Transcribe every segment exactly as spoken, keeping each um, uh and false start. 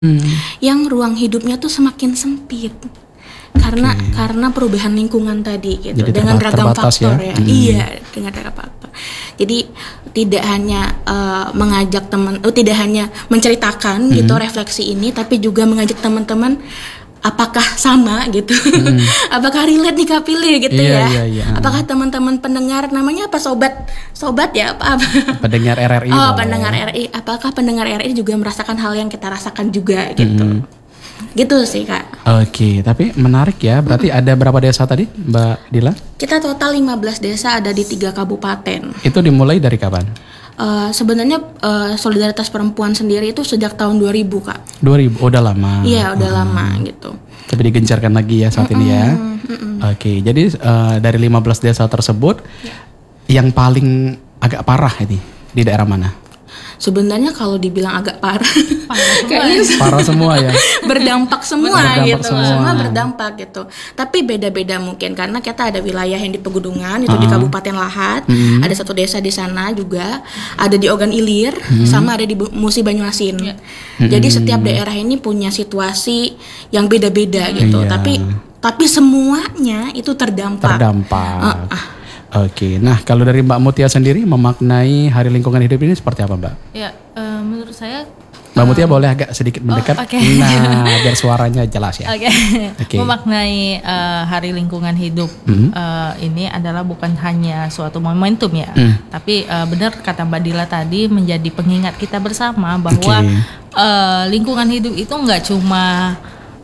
Hmm. yang ruang hidupnya tuh semakin sempit karena Oke. karena perubahan lingkungan tadi gitu. Jadi Dengan terba- ragam terbatas faktor ya? ya, Hmm. iya dengan ragam faktor. Jadi tidak hanya uh, mengajak teman, oh, tidak hanya menceritakan Hmm. gitu refleksi ini, tapi juga mengajak teman-teman apakah sama gitu, Hmm. apakah relate nih Kak Pilih gitu Iya, ya, iya, iya. apakah teman-teman pendengar namanya apa sobat sobat ya apa apa Pendengar R R I. oh dong. pendengar R I, apakah pendengar R I juga merasakan hal yang kita rasakan juga gitu, Hmm. gitu sih Kak. Oke, tapi menarik ya. Berarti ada berapa desa tadi, Mbak Dila? Kita total lima belas desa ada di tiga kabupaten. Itu dimulai dari kapan? Uh, sebenarnya uh, solidaritas perempuan sendiri itu sejak tahun dua ribu Kak. dua ribu, oh, udah lama. Iya udah Hmm. lama gitu. Tapi digencarkan lagi ya saat ini ya. Oke, jadi uh, dari lima belas desa tersebut, yang paling agak parah ini di daerah mana? Sebenarnya kalau dibilang agak parah, kayaknya Parah semua ya. berdampak semua Berdampak gitu, semua. semua berdampak gitu. Tapi beda-beda mungkin karena kita ada wilayah yang di pegunungan itu di Uh-huh. Kabupaten Lahat, Hmm. ada satu desa di sana juga, ada di Ogan Ilir, sama ada di Bu- Musi Banyuasin. Jadi setiap daerah ini punya situasi yang beda-beda gitu. Iya. Tapi tapi semuanya itu terdampak. Terdampak. Ah, ah. Oke, nah kalau dari Mbak Mutia sendiri memaknai Hari Lingkungan Hidup ini seperti apa, Mbak? Ya, eh, menurut saya Mbak Mutia boleh agak sedikit mendekat, oke. nah biar suaranya jelas ya. Oke, Oke. memaknai eh, Hari Lingkungan Hidup Mhm. eh, ini adalah bukan hanya suatu momentum ya, Hmm. tapi eh, benar kata Mbak Dila tadi menjadi pengingat kita bersama bahwa Oke. eh, lingkungan hidup itu nggak cuma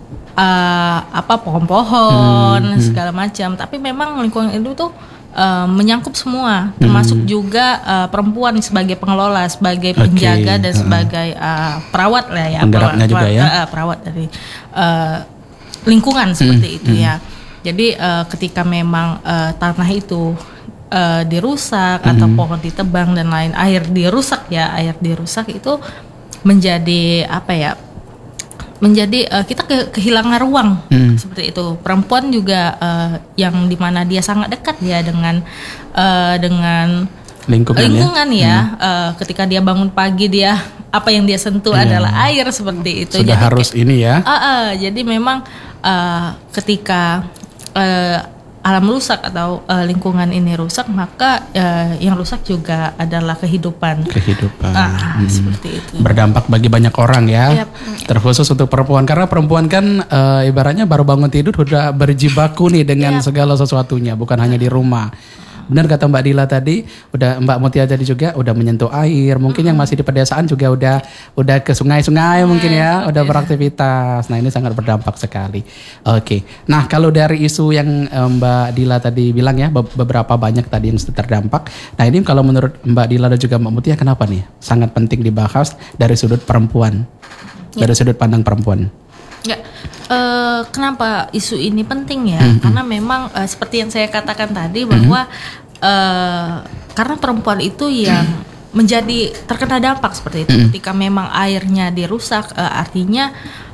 eh, apa pohon-pohon Hmm, hmm. segala macam, tapi memang lingkungan hidup tuh eh, menyangkup semua, termasuk Hmm. juga eh, perempuan sebagai pengelola, sebagai Oke, penjaga dan uh-uh. sebagai eh, perawat lah ya, Penggeraknya perawat, juga ya. eh, eh, perawat dari eh, lingkungan seperti itu hmm. ya. Jadi eh, ketika memang eh, tanah itu eh, dirusak atau pohon ditebang dan lain, air dirusak ya, air dirusak itu menjadi apa ya? Menjadi eh, kita ke- kehilangan ruang Hmm. seperti itu. Perempuan juga eh, yang dimana dia sangat dekat ya dengan eh, dengan Lingkungan, lingkungan ya. ya. Eh, ketika dia bangun pagi dia apa yang dia sentuh Iya. adalah air seperti itu. Sudah Jadi harus ini ya. Ah, ah, jadi memang eh, ketika eh, alam rusak atau eh, lingkungan ini rusak, maka eh, yang rusak juga adalah kehidupan. Kehidupan. Ah, Hmm. seperti itu. Berdampak bagi banyak orang ya. Yap. Terkhusus untuk perempuan karena perempuan kan eh, ibaratnya baru bangun tidur udah berjibaku nih dengan segala sesuatunya, bukan hanya di rumah. Benar kata Mbak Dila tadi, udah Mbak Mutia tadi juga udah menyentuh air. Mungkin yang masih di pedesaan juga udah udah ke sungai-sungai mungkin ya, udah beraktivitas. Nah, ini sangat berdampak sekali. Oke. Nah, kalau dari isu yang eh, Mbak Dila tadi bilang ya, be- beberapa banyak tadi yang terdampak. Nah, ini kalau menurut Mbak Dila dan juga Mbak Mutia kenapa nih? Sangat penting dibahas dari sudut perempuan. Dari sudut pandang perempuan. Ya, eh, kenapa isu ini penting ya? Mm-hmm. Karena memang eh, seperti yang saya katakan tadi bahwa eh, karena perempuan itu yang menjadi terkena dampak seperti itu. Mm-hmm. Ketika memang airnya dirusak, eh, artinya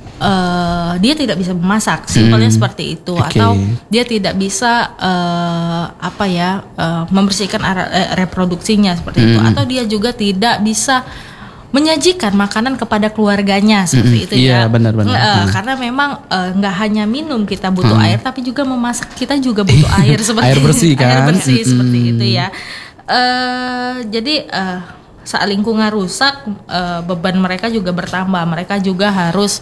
eh, dia tidak bisa memasak, simpelnya Mm. seperti itu, Oke. atau dia tidak bisa eh, apa ya eh, membersihkan area eh, reproduksinya seperti itu, Mm. atau dia juga tidak bisa menyajikan makanan kepada keluarganya seperti Mm-mm. itu Iya, ya. benar-benar. Eh, Hmm. Karena memang eh, nggak hanya minum kita butuh Hmm. air, tapi juga memasak kita juga butuh air seperti Air bersih kan? air bersih Mm-mm. seperti itu ya. Eh, jadi eh, saat lingkungan rusak, eh, beban mereka juga bertambah. Mereka juga harus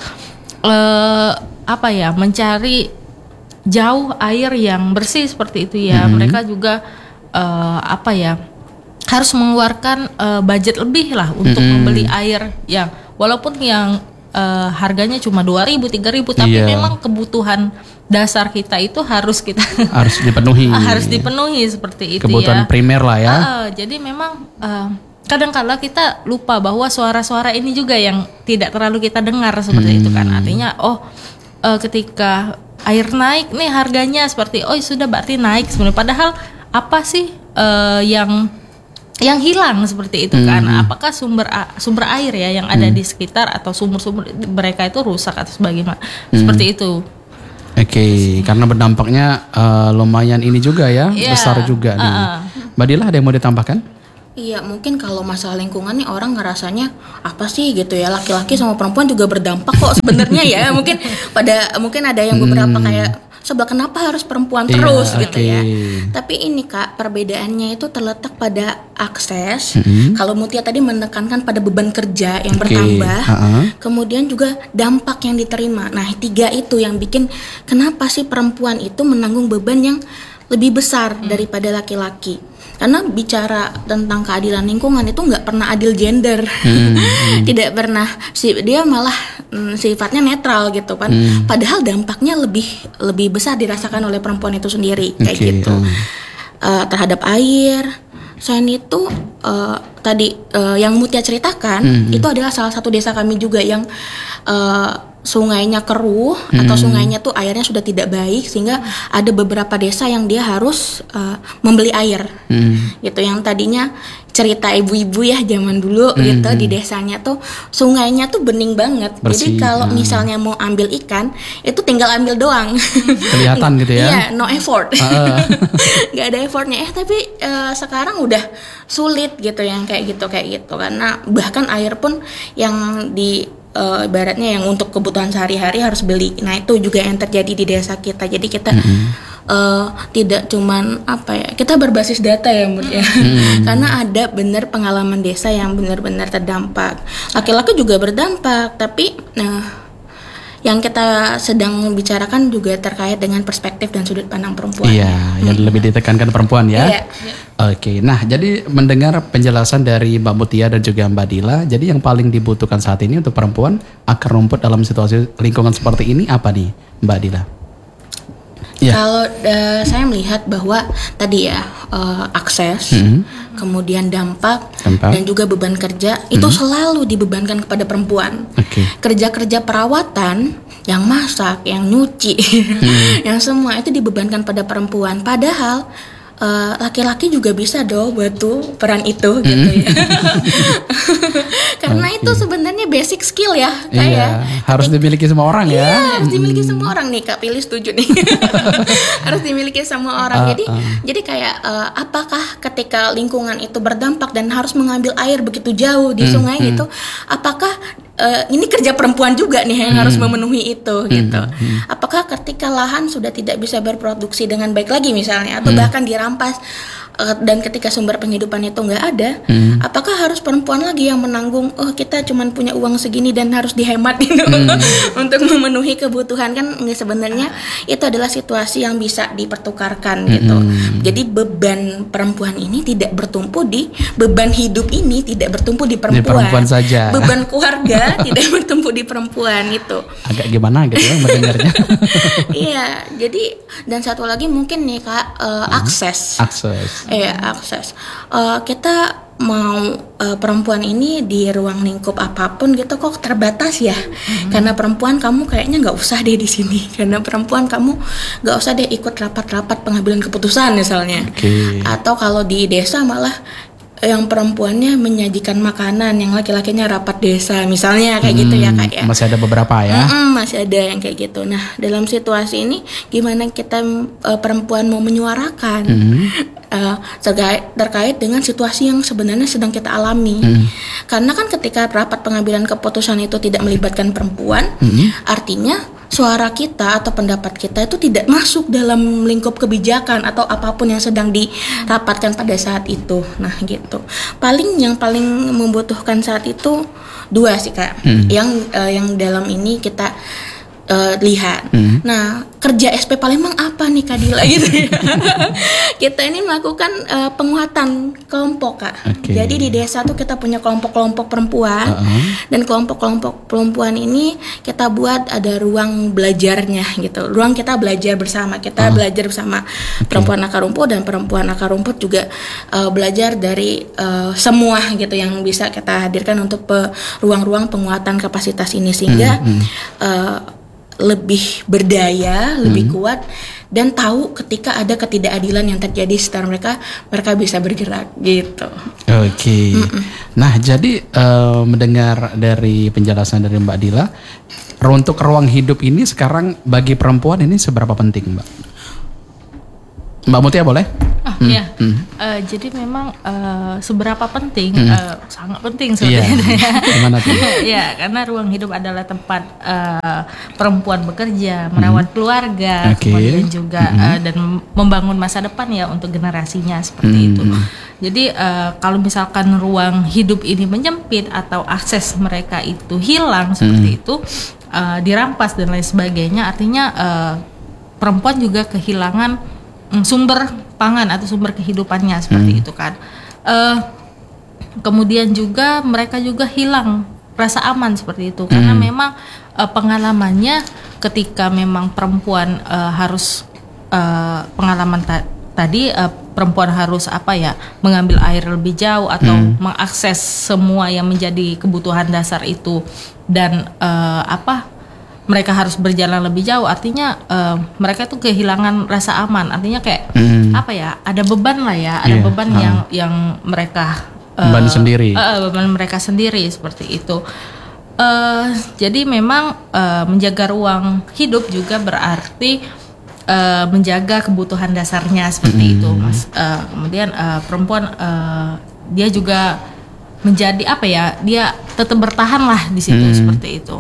eh, apa ya, mencari jauh air yang bersih seperti itu ya. Hmm. Mereka juga eh, apa ya, harus mengeluarkan eh, budget lebih lah untuk Mm-mm. membeli air yang walaupun yang eh, harganya cuma dua ribu, tiga ribu, tapi Iya. memang kebutuhan dasar kita itu harus kita Harus dipenuhi. harus dipenuhi seperti itu Kebutuhan ya. primer lah ya. Ah, ah, jadi memang eh, kadang-kala kita lupa bahwa suara-suara ini juga yang tidak terlalu kita dengar seperti itu kan. Artinya oh eh, ketika air naik nih harganya seperti oh sudah berarti naik sebenarnya, padahal apa sih eh, yang yang hilang seperti itu kan? Apakah sumber a- sumber air ya yang ada di sekitar atau sumber-sumber mereka itu rusak atau sebagaimana seperti itu. Oke, karena berdampaknya eh, lumayan ini juga ya, Iya, besar juga nih. uh-uh. Mbak Dila ada yang mau ditambahkan? Iya, mungkin kalau masalah lingkungan nih orang ngerasanya apa sih gitu ya, laki-laki sama perempuan juga berdampak kok sebenarnya ya. Mungkin pada mungkin ada yang beberapa Hmm. kayak sebab kenapa harus perempuan Iya, terus gitu oke. ya. Tapi ini Kak, perbedaannya itu terletak pada akses. Mm-mm. Kalau Mutia tadi menekankan pada beban kerja yang Oke, bertambah, ha-ha. kemudian juga dampak yang diterima. Nah, tiga itu yang bikin kenapa sih perempuan itu menanggung beban yang lebih besar daripada laki-laki. Karena bicara tentang keadilan lingkungan itu nggak pernah adil gender, Hmm, hmm. tidak pernah. Si dia malah mm, sifatnya netral gitu kan. Hmm. Padahal dampaknya lebih lebih besar dirasakan oleh perempuan itu sendiri kayak Oke, gitu. hmm. Eh, terhadap air. Selain itu eh, tadi eh, yang Mutia ceritakan Hmm. itu adalah salah satu desa kami juga yang eh, sungainya keruh atau Hmm. sungainya tuh airnya sudah tidak baik sehingga ada beberapa desa yang dia harus eh, membeli air Hmm. gitu, yang tadinya cerita ibu-ibu ya zaman dulu Hmm. gitu di desanya tuh sungainya tuh bening banget. Bersih. Jadi kalau Hmm. misalnya mau ambil ikan itu tinggal ambil doang. Kelihatan gitu ya. Iya, no effort. Ah. Nggak ada effortnya. Eh tapi eh, sekarang udah sulit gitu yang kayak gitu kayak gitu karena bahkan air pun yang di eh, ibaratnya yang untuk kebutuhan sehari-hari harus beli. Nah itu juga yang terjadi di desa kita. Jadi kita eh, tidak cuman apa ya, kita berbasis data ya Mut ya. Karena ada benar pengalaman desa yang benar-benar terdampak. Laki-laki juga berdampak, tapi nah yang kita sedang bicarakan juga terkait dengan perspektif dan sudut pandang perempuan. Iya, yang lebih ditekankan perempuan ya. Iya. Oke, nah jadi mendengar penjelasan dari Mbak Mutia dan juga Mbak Dila, jadi yang paling dibutuhkan saat ini untuk perempuan akar rumput dalam situasi lingkungan seperti ini apa nih Mbak Dila? Iya. Kalau eh, saya melihat bahwa tadi ya eh, akses, Hmm. kemudian dampak, Dampak. dan juga beban kerja itu selalu dibebankan kepada perempuan. Oke. Kerja-kerja perawatan, yang masak, yang nyuci, yang semua itu dibebankan pada perempuan. Padahal eh, laki-laki juga bisa dong buat tuh peran itu gitu ya. Karena Oke. itu sebenarnya basic skill ya, Kak Iya, ya. harus dimiliki semua orang ya. Iya, harus dimiliki semua orang nih, Kak Pilih setuju nih. Harus dimiliki semua orang. Ah, jadi ah. jadi kayak eh, apakah ketika lingkungan itu berdampak dan harus mengambil air begitu jauh di Hmm, sungai hmm. gitu, apakah eh, ini kerja perempuan juga nih yang harus memenuhi itu gitu. Apakah ketika lahan sudah tidak bisa berproduksi dengan baik lagi misalnya atau bahkan dirampas eh, dan ketika sumber penghidupan itu nggak ada, Hmm. apakah harus perempuan lagi yang menanggung? Oh kita cuman punya uang segini dan harus dihemat gitu untuk memenuhi kebutuhan, kan nggak, sebenarnya itu adalah situasi yang bisa dipertukarkan gitu. Jadi beban perempuan ini tidak bertumpu di beban hidup ini tidak bertumpu di perempuan, perempuan saja. beban keluarga tidak bertumpu di perempuan itu. Agak gimana gitu ya mendengarnya. Iya, jadi dan satu lagi mungkin nih Kak, eh, akses. Akses. Iya, akses. Eh, kita mau eh, perempuan ini di ruang lingkup apapun gitu kok terbatas ya. Karena perempuan kamu kayaknya nggak usah deh di sini. Karena perempuan kamu nggak usah deh ikut rapat-rapat pengambilan keputusan misalnya. Oke. Atau kalau di desa malah yang perempuannya menyajikan makanan, yang laki-lakinya rapat desa misalnya kayak gitu ya Kak ya. Masih ada beberapa ya. Mm-mm, masih ada yang kayak gitu. Nah, dalam situasi ini gimana kita eh, perempuan mau menyuarakan eh, terkait terkait dengan situasi yang sebenarnya sedang kita alami. Karena kan ketika rapat pengambilan keputusan itu tidak melibatkan perempuan, artinya suara kita atau pendapat kita itu tidak masuk dalam lingkup kebijakan atau apapun yang sedang dirapatkan pada saat itu. Nah, gitu. Paling yang paling membutuhkan saat itu dua sih Kak. Yang eh, yang dalam ini kita eh, lihat. Nah, kerja S P Palembang apa nih Kak Dila gitu ya. Kita ini melakukan eh, penguatan kelompok Kak. Oke. Jadi di desa tuh kita punya kelompok-kelompok perempuan. Uh-uh. Dan kelompok-kelompok perempuan ini kita buat ada ruang belajarnya gitu. Ruang kita belajar bersama. Kita Oh. belajar bersama perempuan akar rumput, dan perempuan akar rumput juga eh, belajar dari eh, semua gitu yang bisa kita hadirkan untuk pe- ruang-ruang penguatan kapasitas ini sehingga eh, lebih berdaya, lebih kuat, dan tahu ketika ada ketidakadilan yang terjadi sekitar mereka, mereka bisa bergerak gitu. Oke. Nah, jadi eh, mendengar dari penjelasan dari Mbak Dila, untuk ruang hidup ini sekarang bagi perempuan ini seberapa penting, Mbak? Mbak Mutia boleh? Ah, Ya, hmm. uh, jadi memang uh, seberapa penting, Hmm. uh, sangat penting sebenarnya. Iya. Gimana tuh? Ya, karena ruang hidup adalah tempat uh, perempuan bekerja, merawat hmm. keluarga, Okay. kemudian juga hmm. uh, dan membangun masa depan ya untuk generasinya seperti hmm. itu. Jadi uh, kalau misalkan ruang hidup ini menyempit atau akses mereka itu hilang seperti hmm. itu, uh, dirampas dan lain sebagainya, artinya uh, perempuan juga kehilangan um, sumber pangan atau sumber kehidupannya seperti hmm. itu kan. Uh, kemudian juga mereka juga hilang rasa aman seperti itu karena hmm. memang uh, pengalamannya ketika memang perempuan uh, harus uh, pengalaman ta- tadi uh, perempuan harus apa ya mengambil air lebih jauh atau hmm. mengakses semua yang menjadi kebutuhan dasar itu dan uh, apa mereka harus berjalan lebih jauh, artinya uh, mereka tuh kehilangan rasa aman, artinya kayak hmm. apa ya, ada beban lah ya, ada yeah. beban uh. yang yang mereka uh, beban sendiri, uh, beban mereka sendiri seperti itu. Uh, jadi memang uh, menjaga ruang hidup juga berarti uh, menjaga kebutuhan dasarnya seperti hmm. itu, Mas. Uh, kemudian uh, perempuan uh, dia juga menjadi apa ya, dia tetap bertahan lah di situ hmm. seperti itu.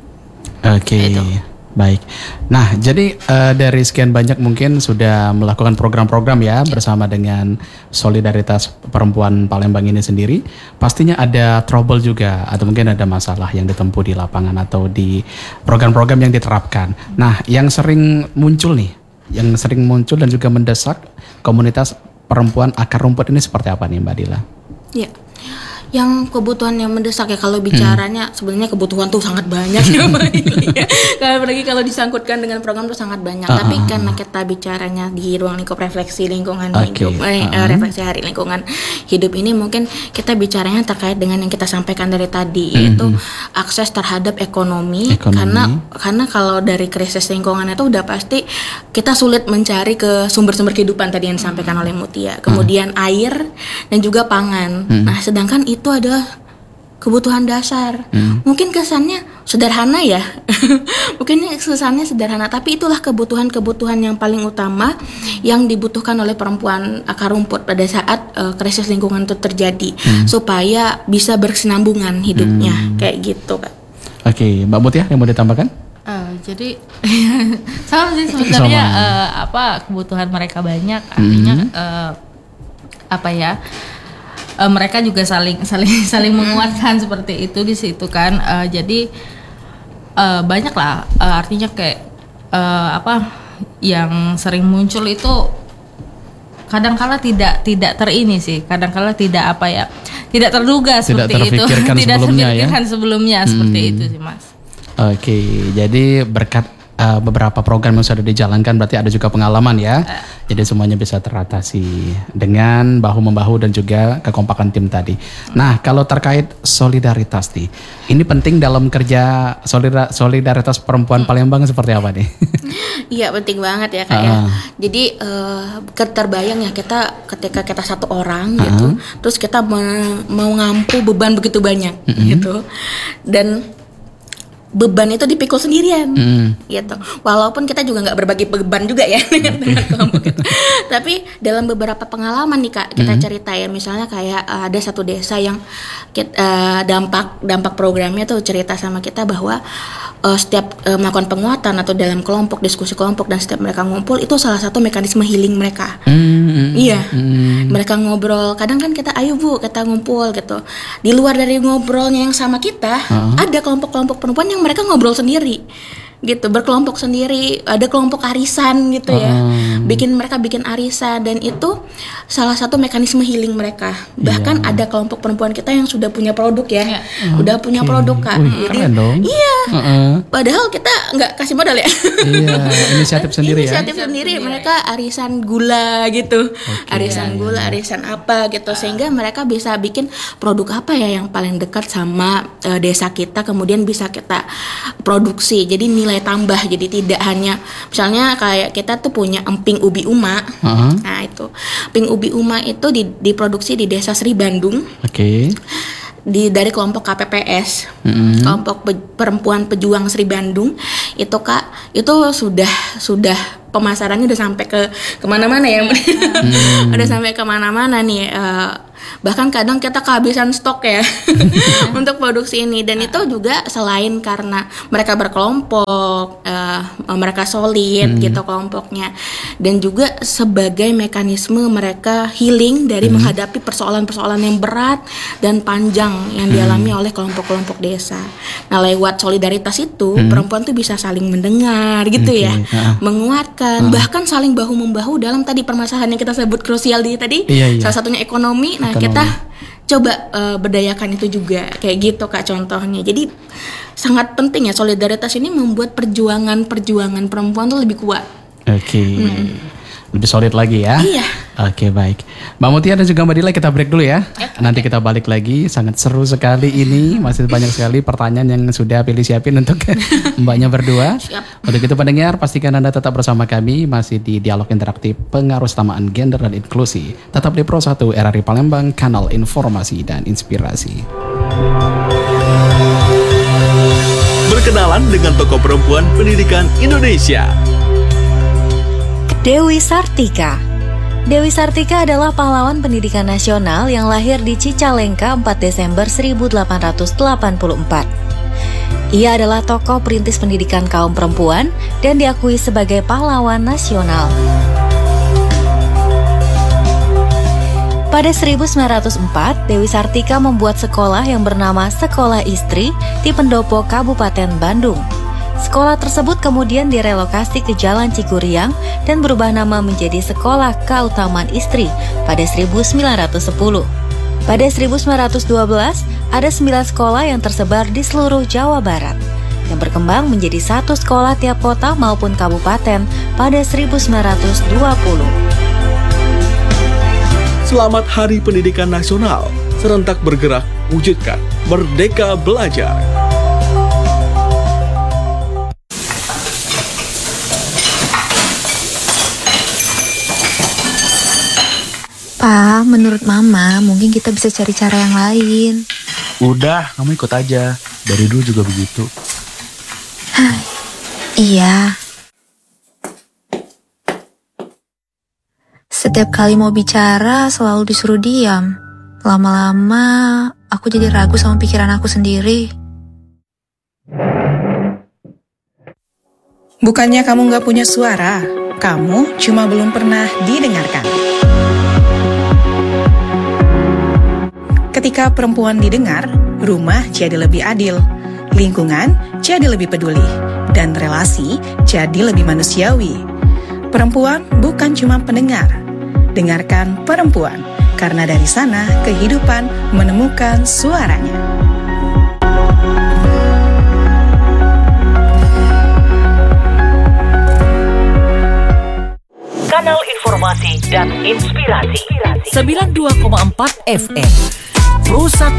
Oke, okay, baik. Nah, jadi uh, dari sekian banyak mungkin sudah melakukan program-program ya bersama dengan Solidaritas Perempuan Palembang ini sendiri. Pastinya ada trouble juga atau mungkin ada masalah yang ditempuh di lapangan atau di program-program yang diterapkan. Nah, yang sering muncul nih, yang sering muncul dan juga mendesak komunitas perempuan akar rumput ini seperti apa nih Mbak Dila? Iya. Yang kebutuhan yang mendesak ya kalau bicaranya hmm. sebenarnya kebutuhan tuh sangat banyak ya Mbak Ili. Kalau apalagi kalau disangkutkan dengan program tuh sangat banyak. Uh-huh. Tapi karena kita bicaranya di ruang lingkup refleksi lingkungan okay. hidup, eh, uh-huh. refleksi hari lingkungan hidup ini mungkin kita bicaranya terkait dengan yang kita sampaikan dari tadi, uh-huh. yaitu akses terhadap ekonomi, ekonomi. Karena karena kalau dari krisis lingkungan itu udah pasti kita sulit mencari ke sumber-sumber kehidupan tadi yang disampaikan oleh Mutia. Kemudian uh-huh. air dan juga pangan. Uh-huh. Nah, sedangkan itu itu adalah kebutuhan dasar. Hmm. Mungkin kesannya sederhana ya. Mungkin kesannya sederhana, tapi itulah kebutuhan-kebutuhan yang paling utama yang dibutuhkan oleh perempuan akar rumput pada saat uh, krisis lingkungan itu terjadi, hmm. supaya bisa berkesinambungan hidupnya, hmm. kayak gitu, Kak. Oke, okay, Mbak Mutia yang mau ditambahkan? Uh, jadi sama sih sebenarnya uh, apa kebutuhan mereka banyak, artinya hmm. uh, apa ya? Uh, mereka juga saling saling saling menguatkan seperti itu di situ kan. Uh, jadi uh, banyak lah uh, artinya kayak uh, apa yang sering muncul itu kadangkala tidak tidak terini sih, kadangkala tidak apa ya, tidak terduga tidak seperti itu, tidak terpikirkan ya? sebelumnya hmm. seperti itu sih Mas. Oke, okay, jadi berkat uh, beberapa program yang sudah dijalankan berarti ada juga pengalaman ya. Uh. Jadi semuanya bisa teratasi dengan bahu-membahu dan juga kekompakan tim tadi. Nah, kalau terkait solidaritas nih, ini penting dalam kerja solidaritas perempuan Palembang seperti apa nih? Iya, penting banget ya Kak uh. ya. Jadi uh, terbayang ya kita ketika kita satu orang uh. gitu, terus kita mau ngampu beban begitu banyak uh-huh. gitu. Dan beban itu dipikul sendirian, mm. gitu. Walaupun kita juga nggak berbagi beban juga ya dengan okay. kelompok kita. Tapi dalam beberapa pengalaman nih Kak, kita mm. cerita ya, misalnya kayak uh, ada satu desa yang kita, uh, dampak dampak programnya tuh cerita sama kita bahwa uh, setiap uh, melakukan penguatan atau dalam kelompok, diskusi kelompok dan setiap mereka ngumpul itu salah satu mekanisme healing mereka. Mm. Iya, mm. mereka ngobrol. Kadang kan kita, ayo Bu, kita ngumpul gitu. Di luar dari ngobrolnya yang sama kita, uh. ada kelompok-kelompok perempuan yang mereka ngobrol sendiri gitu, berkelompok sendiri, ada kelompok arisan gitu ya, um. bikin mereka bikin arisan, dan itu salah satu mekanisme healing mereka. Bahkan yeah. ada kelompok perempuan kita yang sudah punya produk ya, yeah. udah okay. punya produk Kak. Wih, jadi keren dong. Iya, uh-uh. padahal kita nggak kasih modal ya. Iya, inisiatif sendiri ya. Inisiatif sendiri, mereka arisan gula gitu, okay. arisan gula, arisan apa gitu, sehingga mereka bisa bikin produk apa ya yang paling dekat sama uh, desa kita, kemudian bisa kita produksi. Jadi nilai tambah, jadi tidak hanya misalnya kayak kita tuh punya emping ubi uma, uh-huh. nah itu emping ubi uma itu diproduksi di desa Sri Bandung, oke, okay. di dari kelompok K P P S, mm-hmm. kelompok pe, perempuan pejuang Sri Bandung itu Kak, itu sudah sudah pemasarannya udah sampai ke kemana-mana ya, hmm. udah sampai kemana-mana nih. Uh, bahkan kadang kita kehabisan stok ya untuk produksi ini, dan itu juga selain karena mereka berkelompok, uh, mereka solid hmm. gitu kelompoknya, dan juga sebagai mekanisme mereka healing dari hmm. menghadapi persoalan-persoalan yang berat dan panjang yang dialami hmm. oleh kelompok-kelompok desa. Nah, lewat solidaritas itu hmm. perempuan tuh bisa saling mendengar gitu okay. ya, uh. menguatkan, uh. bahkan saling bahu membahu dalam tadi permasalahan yang kita sebut krusial di tadi, iya, iya. salah satunya ekonomi. Nah, kita coba uh, berdayakan itu juga kayak gitu Kak contohnya. Jadi sangat penting ya, solidaritas ini membuat perjuangan-perjuangan perempuan tuh lebih kuat. Oke. Okay. Hmm. Lebih solid lagi ya. Iya. Oke, okay, baik. Mbak Mutia dan juga Mbak Dila, kita break dulu ya. Okay. Nanti kita balik lagi. Sangat seru sekali ini. Masih banyak sekali pertanyaan yang sudah pilih siapin untuk mbaknya berdua. Siap. Untuk itu pendengar, pastikan Anda tetap bersama kami masih di Dialog Interaktif Pengaruh Utamaan Gender dan Inklusi. Tetap di Pro satu R R I Palembang, kanal informasi dan inspirasi. Berkenalan dengan tokoh perempuan pendidikan Indonesia. Dewi Sartika. Dewi Sartika adalah pahlawan pendidikan nasional yang lahir di Cicalengka empat Desember seribu delapan ratus delapan puluh empat. Ia adalah tokoh perintis pendidikan kaum perempuan dan diakui sebagai pahlawan nasional. Pada seribu sembilan ratus empat, Dewi Sartika membuat sekolah yang bernama Sekolah Istri di Pendopo, Kabupaten Bandung. Sekolah tersebut kemudian direlokasi ke Jalan Cikuriang dan berubah nama menjadi Sekolah Keutamaan Istri pada seribu sembilan ratus sepuluh. Pada seribu sembilan ratus dua belas, ada sembilan sekolah yang tersebar di seluruh Jawa Barat, yang berkembang menjadi satu sekolah tiap kota maupun kabupaten pada seribu sembilan ratus dua puluh. Selamat Hari Pendidikan Nasional, serentak bergerak, wujudkan, merdeka belajar. Pa, menurut Mama, mungkin kita bisa cari cara yang lain. Udah, kamu ikut aja. Dari dulu juga begitu. Hah, iya. Setiap kali mau bicara, selalu disuruh diam. Lama-lama, aku jadi ragu sama pikiran aku sendiri. Bukannya kamu gak punya suara, kamu cuma belum pernah didengarkan. Ketika perempuan didengar, rumah jadi lebih adil, lingkungan jadi lebih peduli, dan relasi jadi lebih manusiawi. Perempuan bukan cuma pendengar. Dengarkan perempuan, karena dari sana kehidupan menemukan suaranya. Kanal Informasi dan Inspirasi sembilan puluh dua koma empat F M Pro satu